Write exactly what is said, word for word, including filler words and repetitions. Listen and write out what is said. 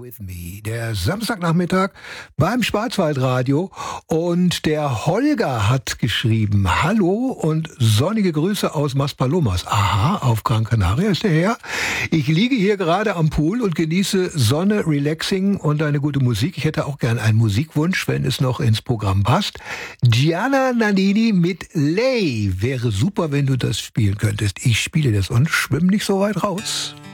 with me. Der Samstagnachmittag beim Schwarzwaldradio und der Holger hat geschrieben, hallo und sonnige Grüße aus Maspalomas. Aha, auf Gran Canaria ist der Herr. Ich liege hier gerade am Pool und genieße Sonne, Relaxing und eine gute Musik. Ich hätte auch gern einen Musikwunsch, wenn es noch ins Programm passt. Gianna Nannini mit Lay. Wäre super, wenn du das spielen könntest. Ich spiele das und schwimme nicht so weit raus.